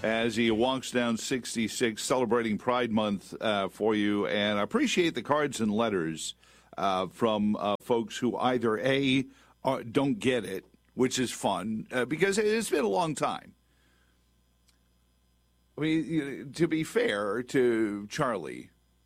as he walks down 66, celebrating Pride Month for you. And I appreciate the cards and letters from folks who either, A, don't get it, which is fun, because it's been a long time. I mean, to be fair to Charlie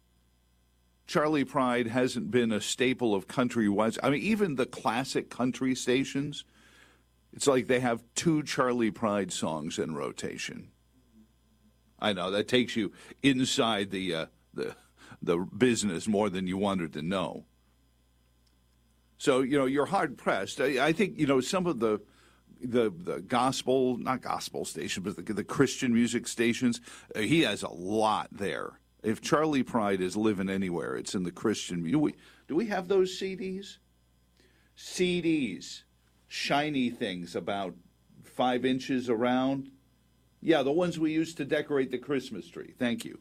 Pride hasn't been a staple of country West. I mean, even the classic country stations, it's like they have 2 Charlie Pride songs in rotation. I know that takes you inside the business more than you wanted to know. So, you're hard pressed. I think, some of the gospel, not gospel stations, but the Christian music stations, he has a lot there. If Charlie Pride is living anywhere, it's in the Christian. Do we have those CDs? CDs, shiny things about 5 inches around. Yeah, the ones we used to decorate the Christmas tree. Thank you.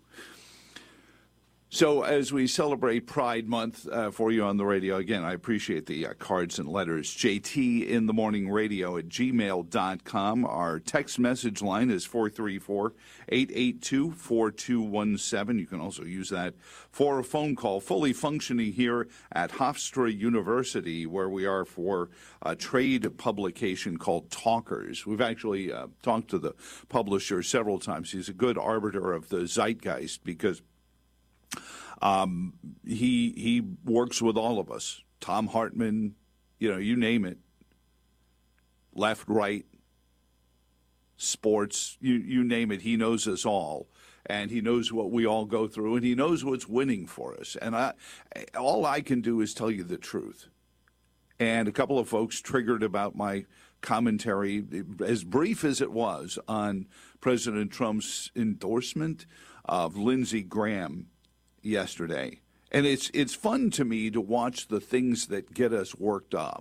So as we celebrate Pride Month for you on the radio, again, I appreciate the cards and letters. JT in the morning radio at gmail.com. Our text message line is 434-882-4217. You can also use that for a phone call. Fully functioning here at Hofstra University, where we are for a trade publication called Talkers. We've actually talked to the publisher several times. He's a good arbiter of the zeitgeist because he works with all of us. Tom Hartman, you name it. Left, right, sports, you name it. He knows us all, and he knows what we all go through, and he knows what's winning for us. And all I can do is tell you the truth. And a couple of folks triggered about my commentary, as brief as it was, on President Trump's endorsement of Lindsey Graham yesterday. And it's fun to me to watch the things that get us worked up.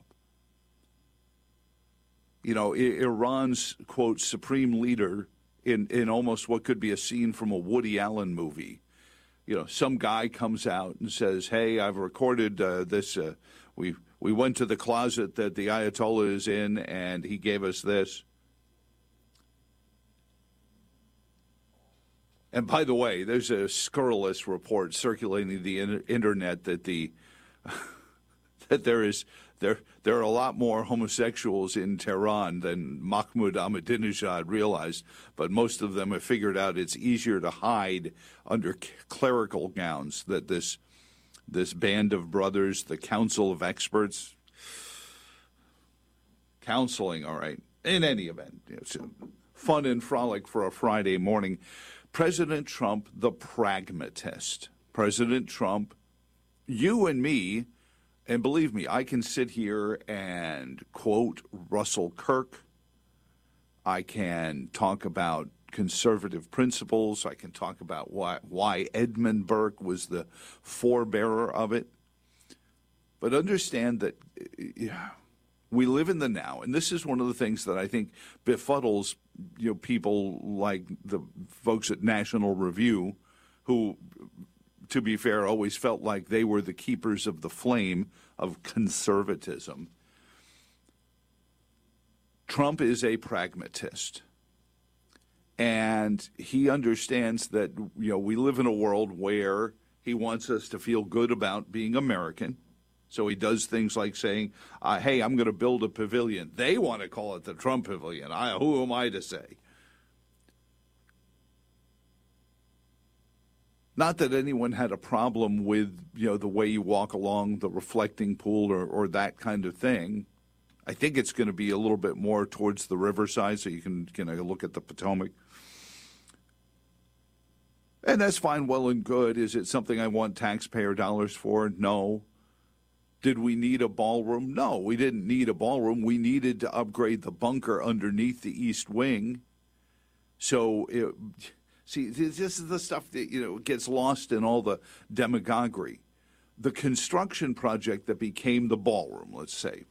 Iran's, quote, supreme leader in almost what could be a scene from a Woody Allen movie. Some guy comes out and says, hey, I've recorded this. We went to the closet that the Ayatollah is in, and he gave us this. And by the way, there's a scurrilous report circulating the internet that there are a lot more homosexuals in Tehran than Mahmoud Ahmadinejad realized, but most of them have figured out it's easier to hide under clerical gowns. That this band of brothers, the Council of Experts, counseling, all right. In any event, it's fun and frolic for a Friday morning. President Trump, the pragmatist. President Trump, you and me, and believe me, I can sit here and quote Russell Kirk. I can talk about conservative principles. I can talk about why Edmund Burke was the forebearer of it. But understand that we live in the now, and this is one of the things that I think befuddles people like the folks at National Review, who, to be fair, always felt like they were the keepers of the flame of conservatism. Trump is a pragmatist, and he understands that we live in a world where he wants us to feel good about being American. So he does things like saying, hey, I'm going to build a pavilion. They want to call it the Trump Pavilion. Who am I to say? Not that anyone had a problem with, the way you walk along the reflecting pool or that kind of thing. I think it's going to be a little bit more towards the riverside so you can look at the Potomac. And that's fine, well and good. Is it something I want taxpayer dollars for? No. Did we need a ballroom? No, we didn't need a ballroom. We needed to upgrade the bunker underneath the East Wing. So, see, this is the stuff that, gets lost in all the demagoguery. The construction project that became the ballroom, let's say,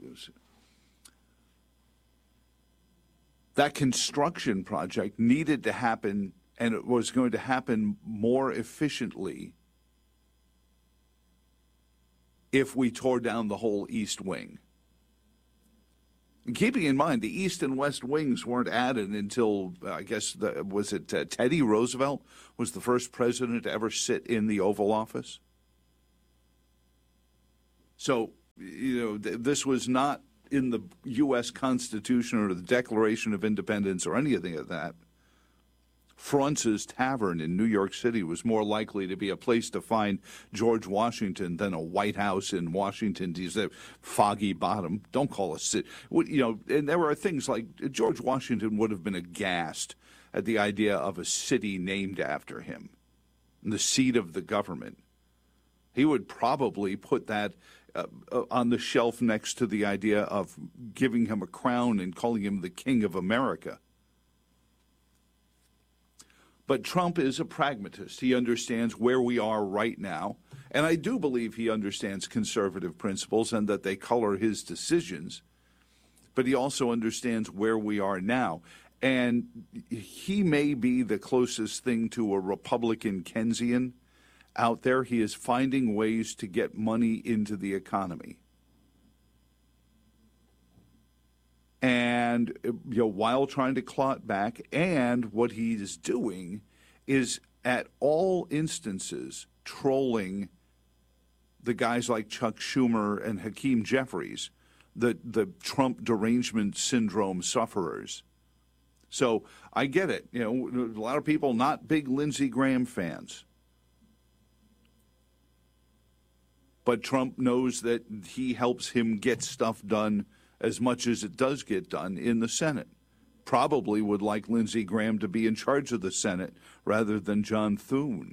that construction project needed to happen, and it was going to happen more efficiently if we tore down the whole East Wing. Keeping in mind, the East and West wings weren't added until, I guess, Teddy Roosevelt was the first president to ever sit in the Oval Office? So, this was not in the U.S. Constitution or the Declaration of Independence or anything of that. Fraunces Tavern in New York City was more likely to be a place to find George Washington than a White House in Washington, D.C. Foggy Bottom. Don't call a city. And there were things like George Washington would have been aghast at the idea of a city named after him, the seat of the government. He would probably put that on the shelf next to the idea of giving him a crown and calling him the King of America. But Trump is a pragmatist. He understands where we are right now. And I do believe he understands conservative principles and that they color his decisions. But he also understands where we are now. And he may be the closest thing to a Republican Keynesian out there. He is finding ways to get money into the economy. And while trying to claw it back, and what he is doing is at all instances trolling the guys like Chuck Schumer and Hakeem Jeffries, the Trump derangement syndrome sufferers. So I get it. A lot of people not big Lindsey Graham fans. But Trump knows that he helps him get stuff done as much as it does get done in the Senate. Probably would like Lindsey Graham to be in charge of the Senate rather than John Thune.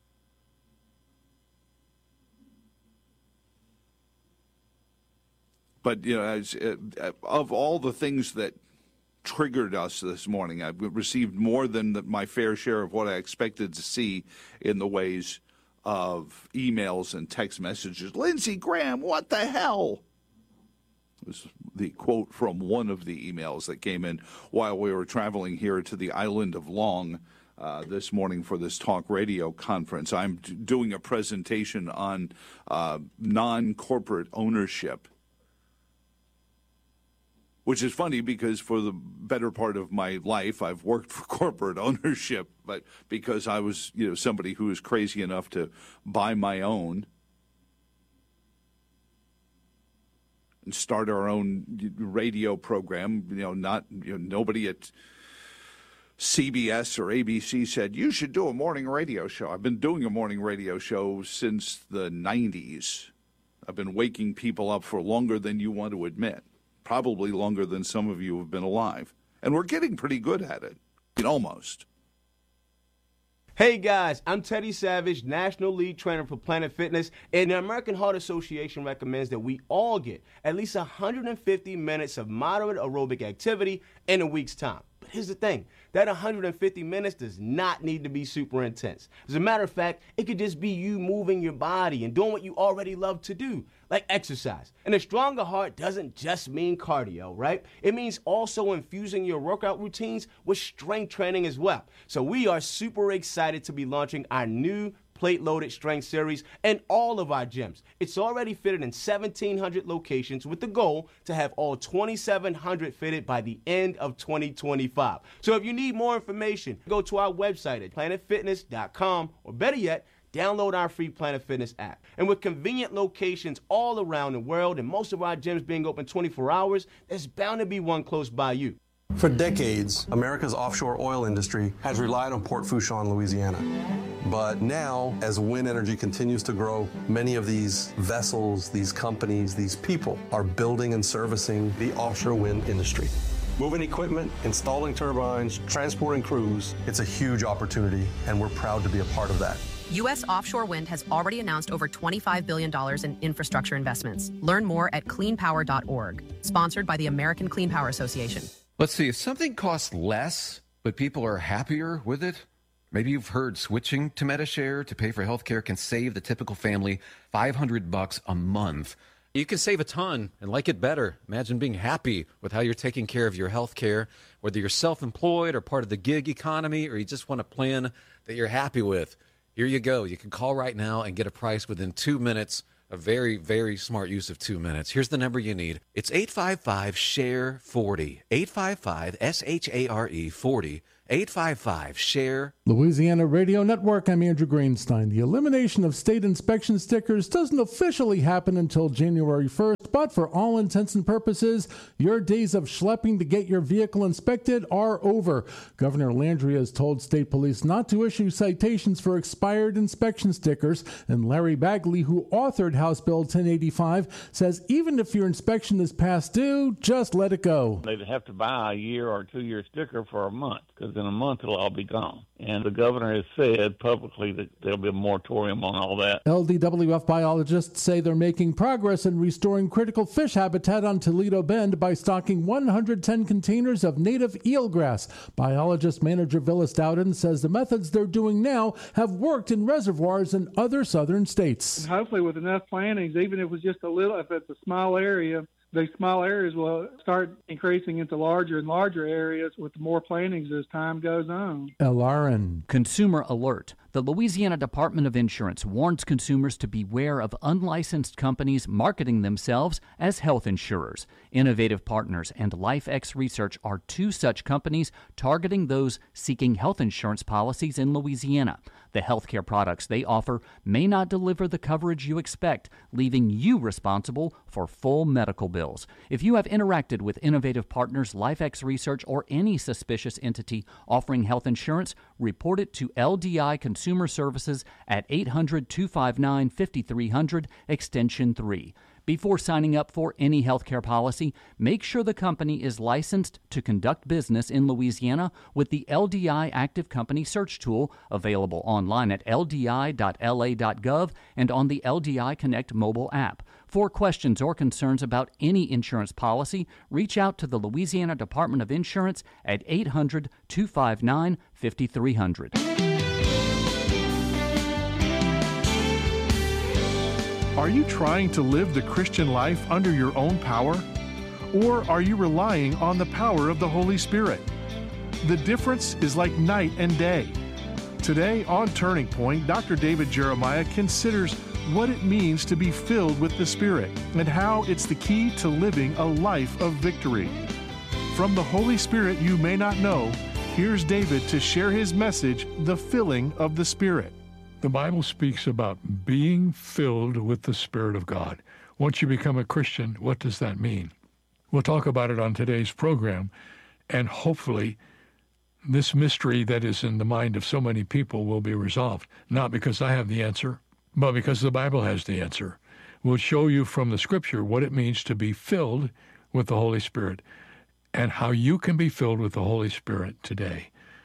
But, of all the things that triggered us this morning, I've received more than my fair share of what I expected to see in the ways of emails and text messages. Lindsey Graham, what the hell? It was the quote from one of the emails that came in while we were traveling here to the island of Long this morning for this talk radio conference. I'm doing a presentation on non-corporate ownership, which is funny because for the better part of my life, I've worked for corporate ownership, but because I was, somebody who was crazy enough to buy my own and start our own radio program, nobody at CBS or ABC said, you should do a morning radio show. I've been doing a morning radio show since the 90s. I've been waking people up for longer than you want to admit. Probably longer than some of you have been alive. And we're getting pretty good at it. Almost. Hey guys, I'm Teddy Savage, National Lead Trainer for Planet Fitness, and the American Heart Association recommends that we all get at least 150 minutes of moderate aerobic activity in a week's time. But here's the thing, that 150 minutes does not need to be super intense. As a matter of fact, it could just be you moving your body and doing what you already love to do, like exercise. And a stronger heart doesn't just mean cardio, right? It means also infusing your workout routines with strength training as well. So we are super excited to be launching our new plate-loaded strength series in all of our gyms. It's already fitted in 1,700 locations with the goal to have all 2,700 fitted by the end of 2025. So if you need more information, go to our website at planetfitness.com, or better yet, download our free Planet Fitness app. And with convenient locations all around the world and most of our gyms being open 24 hours, there's bound to be one close by you. For decades, America's offshore oil industry has relied on Port Fourchon, Louisiana. But now, as wind energy continues to grow, many of these vessels, these companies, these people are building and servicing the offshore wind industry. Moving equipment, installing turbines, transporting crews, it's a huge opportunity, and we're proud to be a part of that. U.S. offshore wind has already announced over $25 billion in infrastructure investments. Learn more at cleanpower.org. Sponsored by the American Clean Power Association. Let's see, if something costs less, but people are happier with it, maybe you've heard switching to Medi-Share to pay for health care can save the typical family $500 a month. You can save a ton and like it better. Imagine being happy with how you're taking care of your health care, whether you're self-employed or part of the gig economy, or you just want a plan that you're happy with. Here you go. You can call right now and get a price within 2 minutes A very, very smart use of 2 minutes. Here's the number you need. It's 855-SHARE-40. 855-SHARE-40. 855-SHARE. Louisiana Radio Network, I'm Andrew Greenstein. The elimination of state inspection stickers doesn't officially happen until January 1st, but for all intents and purposes, your days of schlepping to get your vehicle inspected are over. Governor Landry has told state police not to issue citations for expired inspection stickers, and Larry Bagley, who authored House Bill 1085, says even if your inspection is past due, just let it go. They'd have to buy a year or 2 year sticker for a month, because in a month it'll all be gone. And the governor has said publicly that there'll be a moratorium on all that. LDWF biologists say they're making progress in restoring critical fish habitat on Toledo Bend by stocking 110 containers of native eelgrass. Biologist manager Villas Dowden says the methods they're doing now have worked in reservoirs in other southern states. And hopefully with enough plantings, even if it's just a little, if it's a small area, these small areas will start increasing into larger and larger areas with more plantings as time goes on. LRN. Consumer alert. The Louisiana Department of Insurance warns consumers to beware of unlicensed companies marketing themselves as health insurers. Innovative Partners and LifeX Research are two such companies targeting those seeking health insurance policies in Louisiana. The healthcare products they offer may not deliver the coverage you expect, leaving you responsible for full medical bills. If you have interacted with Innovative Partners, LifeX Research, or any suspicious entity offering health insurance, report it to LDI Consumer Services at 800-259-5300, extension 3. Before signing up for any healthcare policy, make sure the company is licensed to conduct business in Louisiana with the LDI Active Company Search Tool, available online at ldi.la.gov and on the LDI Connect mobile app. For questions or concerns about any insurance policy, reach out to the Louisiana Department of Insurance at 800-259-5300. Are you trying to live the Christian life under your own power? Or are you relying on the power of the Holy Spirit? The difference is like night and day. Today on Turning Point, Dr. David Jeremiah considers what it means to be filled with the Spirit and how it's the key to living a life of victory. From the Holy Spirit you may not know, here's David to share his message, The Filling of the Spirit. The Bible speaks about being filled with the Spirit of God. Once you become a Christian, what does that mean? We'll talk about it on today's program, and hopefully this mystery that is in the mind of so many people will be resolved, not because I have the answer, but because the Bible has the answer. We'll show you from the Scripture what it means to be filled with the Holy Spirit and how you can be filled with the Holy Spirit today.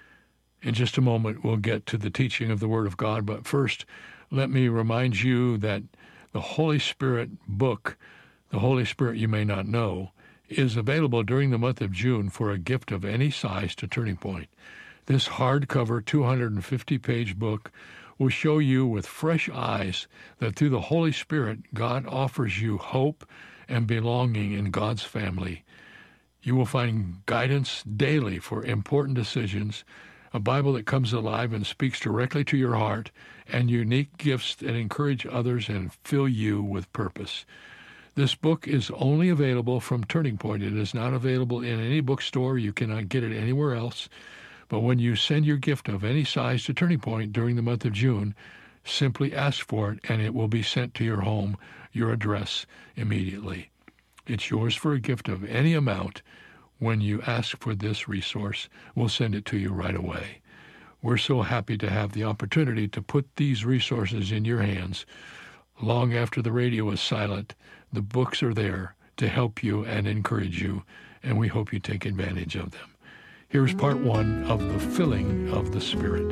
In just a moment, we'll get to the teaching of the Word of God, but first, let me remind you that the Holy Spirit book, The Holy Spirit You May Not Know, is available during the month of June for a gift of any size to Turning Point. This hardcover 250-page book will show you with fresh eyes that through the Holy Spirit, God offers you hope and belonging in God's family. You will find guidance daily for important decisions, a Bible that comes alive and speaks directly to your heart, and unique gifts that encourage others and fill you with purpose. This book is only available from Turning Point. It is not available in any bookstore. You cannot get it anywhere else. But when you send your gift of any size to Turning Point during the month of June, simply ask for it, and it will be sent to your home, your address, immediately. It's yours for a gift of any amount. When you ask for this resource, we'll send it to you right away. We're so happy to have the opportunity to put these resources in your hands. Long after the radio is silent, the books are there to help you and encourage you, and we hope you take advantage of them. Here's part one of The Filling of the Spirit.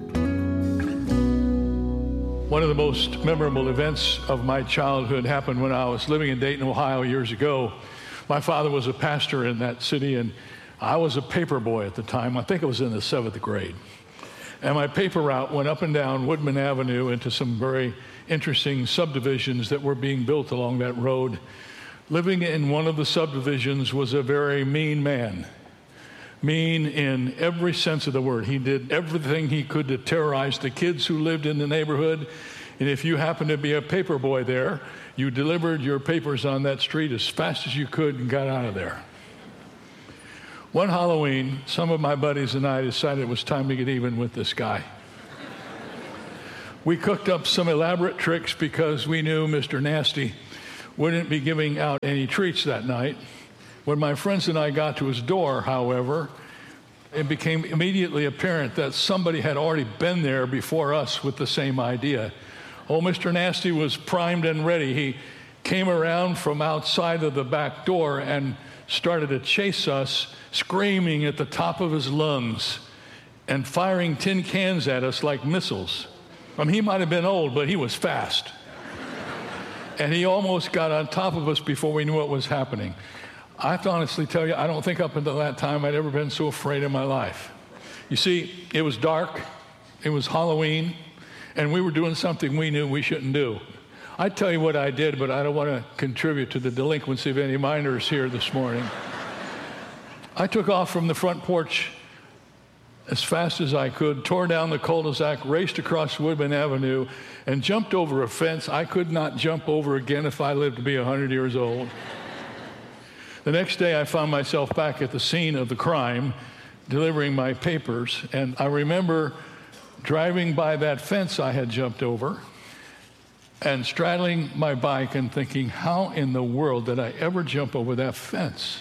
One of the most memorable events of my childhood happened when I was living in Dayton, Ohio years ago. My father was a pastor in that city, and I was a paper boy at the time. I think I was in the 7th grade. And my paper route went up and down Woodman Avenue into some very interesting subdivisions that were being built along that road. Living in one of the subdivisions was a very mean man. Mean in every sense of the word. He did everything he could to terrorize the kids who lived in the neighborhood. And if you happen to be a paper boy there, you delivered your papers on that street as fast as you could and got out of there. One Halloween, some of my buddies and I decided it was time to get even with this guy. We cooked up some elaborate tricks because we knew Mr. Nasty wouldn't be giving out any treats that night. When my friends and I got to his door, however, it became immediately apparent that somebody had already been there before us with the same idea. Oh, Mr. Nasty was primed and ready. He came around from outside of the back door and started to chase us, screaming at the top of his lungs and firing tin cans at us like missiles. I mean, he might have been old, but he was fast. And he almost got on top of us before we knew what was happening. I have to honestly tell you, I don't think up until that time I'd ever been so afraid in my life. You see, it was dark, it was Halloween, and we were doing something we knew we shouldn't do. I'd tell you what I did, but I don't want to contribute to the delinquency of any minors here this morning. I took off from the front porch as fast as I could, tore down the cul-de-sac, raced across Woodman Avenue, and jumped over a fence I could not jump over again if I lived to be 100 years old. The next day, I found myself back at the scene of the crime, delivering my papers, and I remember driving by that fence I had jumped over and straddling my bike and thinking, how in the world did I ever jump over that fence?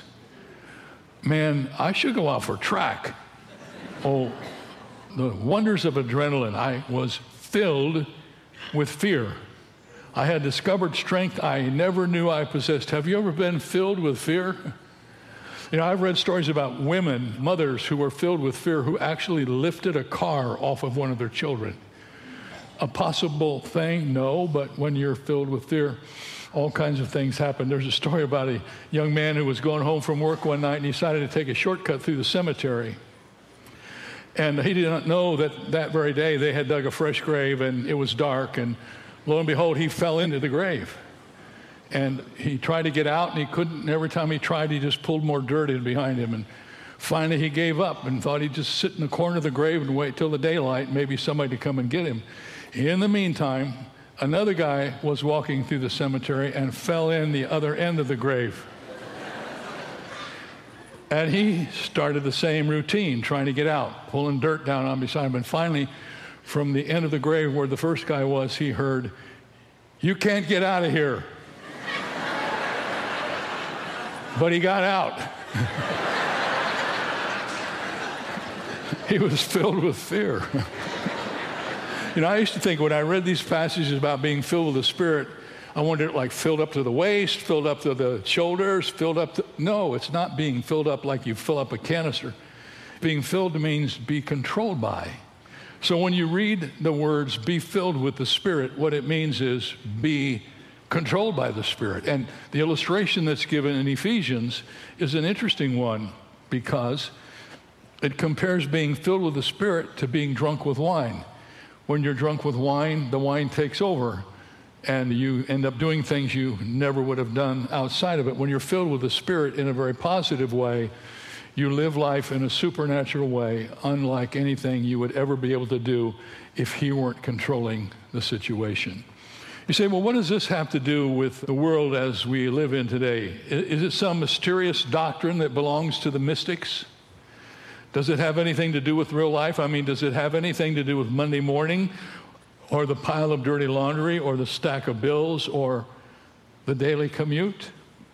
Man, I should go out for track. Oh, the wonders of adrenaline. I was filled with fear. I had discovered strength I never knew I possessed. Have you ever been filled with fear? You know, I've read stories about women, mothers who were filled with fear who actually lifted a car off of one of their children. A possible thing? No, but when you're filled with fear, all kinds of things happen. There's a story about a young man who was going home from work one night and decided to take a shortcut through the cemetery. And he did not know that that very day they had dug a fresh grave and it was dark, and lo and behold, he fell into the grave. And he tried to get out and he couldn't, and every time he tried, he just pulled more dirt in behind him. And finally he gave up and thought he'd just sit in the corner of the grave and wait till the daylight, maybe somebody would come and get him. In the meantime, another guy was walking through the cemetery and fell in the other end of the grave. And he started the same routine, trying to get out, pulling dirt down on beside him. And finally, from the end of the grave where the first guy was, he heard, "You can't get out of here." But he got out. He was filled with fear. You know, I used to think when I read these passages about being filled with the Spirit, I wondered, like, filled up to the waist, filled up to the shoulders, filled up to... No, it's not being filled up like you fill up a canister. Being filled means be controlled by. So when you read the words, be filled with the Spirit, what it means is be controlled by the Spirit. And the illustration that's given in Ephesians is an interesting one because it compares being filled with the Spirit to being drunk with wine. When you're drunk with wine, the wine takes over, and you end up doing things you never would have done outside of it. When you're filled with the Spirit in a very positive way, you live life in a supernatural way, unlike anything you would ever be able to do if He weren't controlling the situation. You say, well, what does this have to do with the world as we live in today? Is it some mysterious doctrine that belongs to the mystics? Does it have anything to do with real life? I mean, does it have anything to do with Monday morning, or the pile of dirty laundry, or the stack of bills, or the daily commute?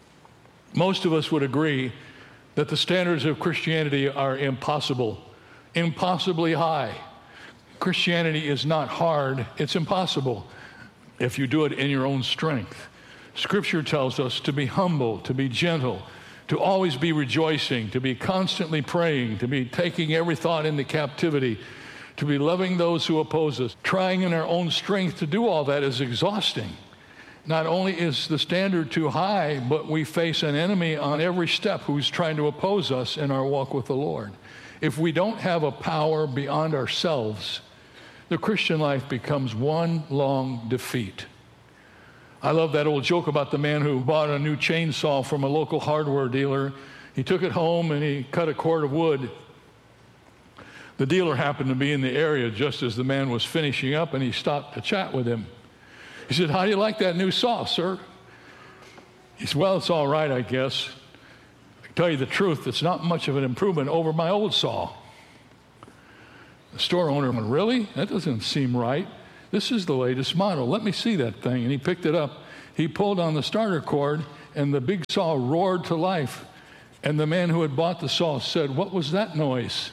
Most of us would agree that the standards of Christianity are impossible, impossibly high. Christianity is not hard, it's impossible if you do it in your own strength. Scripture tells us to be humble, to be gentle, to always be rejoicing, to be constantly praying, to be taking every thought into captivity, to be loving those who oppose us. Trying in our own strength to do all that is exhausting. Not only is the standard too high, but we face an enemy on every step who's trying to oppose us in our walk with the Lord. If we don't have a power beyond ourselves, the Christian life becomes one long defeat. I love that old joke about the man who bought a new chainsaw from a local hardware dealer. He took it home and he cut a cord of wood. The dealer happened to be in the area just as the man was finishing up, and he stopped to chat with him. He said, how do you like that new saw, sir? He said, well, it's all right, I guess. I can tell you the truth, it's not much of an improvement over my old saw. The store owner went, really? That doesn't seem right. This is the latest model. Let me see that thing. And he picked it up. He pulled on the starter cord, and the big saw roared to life. And the man who had bought the saw said, what was that noise?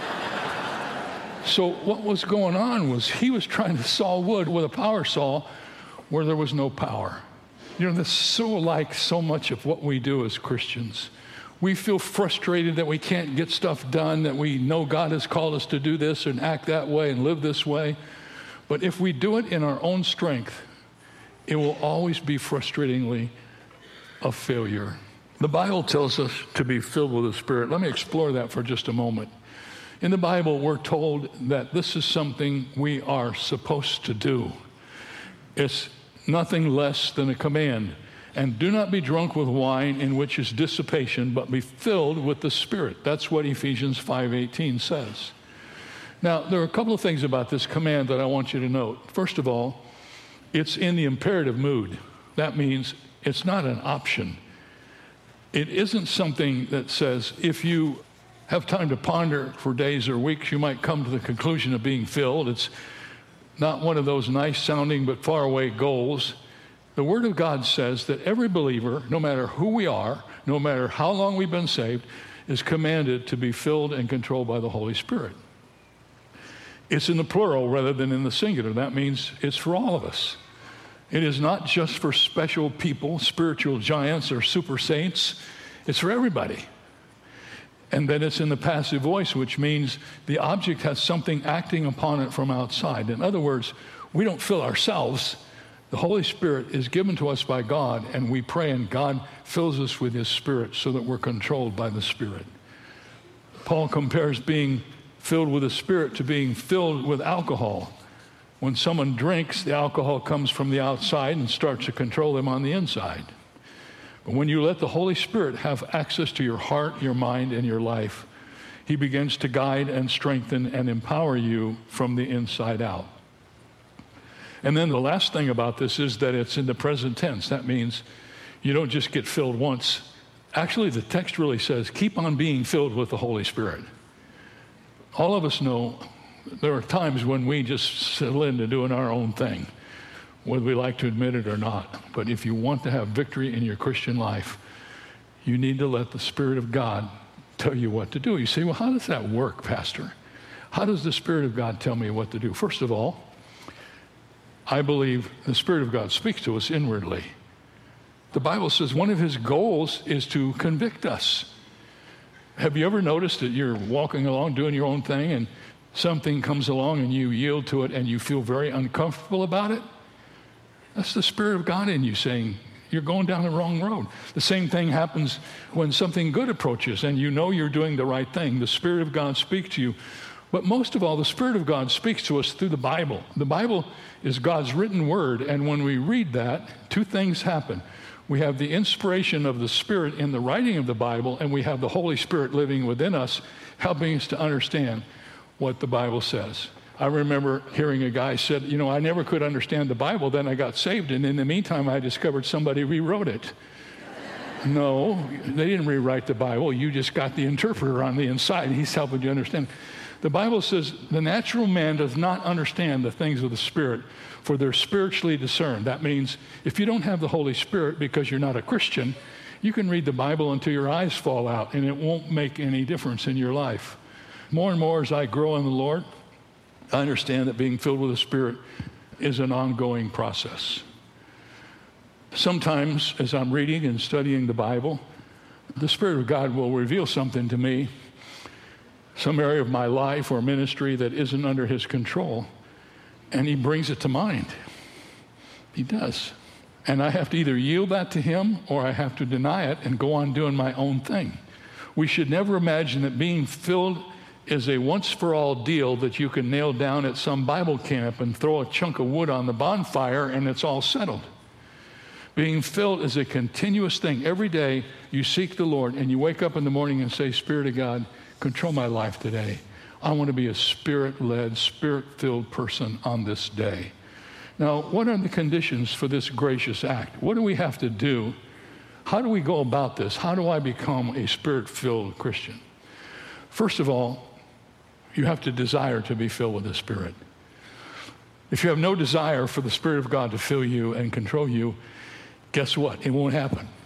So what was going on was he was trying to saw wood with a power saw where there was no power. You know, that's so like so much of what we do as Christians. We feel frustrated that we can't get stuff done, that we know God has called us to do this and act that way and live this way. But if we do it in our own strength, it will always be frustratingly a failure. The Bible tells us to be filled with the Spirit. Let me explore that for just a moment. In the Bible, we're told that this is something we are supposed to do. It's nothing less than a command. And do not be drunk with wine, in which is dissipation, but be filled with the Spirit. That's what Ephesians 5:18 says. Now, there are a couple of things about this command that I want you to note. First of all, it's in the imperative mood. That means it's not an option. It isn't something that says if you have time to ponder for days or weeks, you might come to the conclusion of being filled. It's not one of those nice sounding but far away goals. The Word of God says that every believer, no matter who we are, no matter how long we've been saved, is commanded to be filled and controlled by the Holy Spirit. It's in the plural rather than in the singular. That means it's for all of us. It is not just for special people, spiritual giants or super saints. It's for everybody. And then it's in the passive voice, which means the object has something acting upon it from outside. In other words, we don't fill ourselves. The Holy Spirit is given to us by God, and we pray, and God fills us with His Spirit so that we're controlled by the Spirit. Paul compares being filled with the Spirit to being filled with alcohol. When someone drinks, the alcohol comes from the outside and starts to control them on the inside. But when you let the Holy Spirit have access to your heart, your mind, and your life, He begins to guide and strengthen and empower you from the inside out. And then the last thing about this is that it's in the present tense. That means you don't just get filled once. Actually, the text really says, keep on being filled with the Holy Spirit. All of us know there are times when we just settle into doing our own thing, whether we like to admit it or not. But if you want to have victory in your Christian life, you need to let the Spirit of God tell you what to do. You say, well, how does that work, Pastor? How does the Spirit of God tell me what to do? First of all, I believe the Spirit of God speaks to us inwardly. The Bible says one of His goals is to convict us. Have you ever noticed that you're walking along doing your own thing and something comes along and you yield to it and you feel very uncomfortable about it? That's the Spirit of God in you saying, you're going down the wrong road. The same thing happens when something good approaches and you know you're doing the right thing. The Spirit of God speaks to you. But most of all, the Spirit of God speaks to us through the Bible. The Bible is God's written word, and when we read that, two things happen. We have the inspiration of the Spirit in the writing of the Bible, and we have the Holy Spirit living within us, helping us to understand what the Bible says. I remember hearing a guy said, you know, I never could understand the Bible, then I got saved, and in the meantime, I discovered somebody rewrote it. No, they didn't rewrite the Bible. You just got the interpreter on the inside. He's helping you understand. The Bible says the natural man does not understand the things of the Spirit, for they're spiritually discerned. That means if you don't have the Holy Spirit because you're not a Christian, you can read the Bible until your eyes fall out, and it won't make any difference in your life. More and more as I grow in the Lord, I understand that being filled with the Spirit is an ongoing process. Sometimes as I'm reading and studying the Bible, the Spirit of God will reveal something to me, some area of my life or ministry that isn't under His control, and He brings it to mind. He does. And I have to either yield that to Him or I have to deny it and go on doing my own thing. We should never imagine that being filled is a once-for-all deal that you can nail down at some Bible camp and throw a chunk of wood on the bonfire and it's all settled. Being filled is a continuous thing. Every day you seek the Lord and you wake up in the morning and say, Spirit of God, control my life today. I want to be a Spirit-led, Spirit-filled person on this day. Now, what are the conditions for this gracious act? What do we have to do? How do we go about this? How do I become a Spirit-filled Christian? First of all, you have to desire to be filled with the Spirit. If you have no desire for the Spirit of God to fill you and control you, guess what? It won't happen.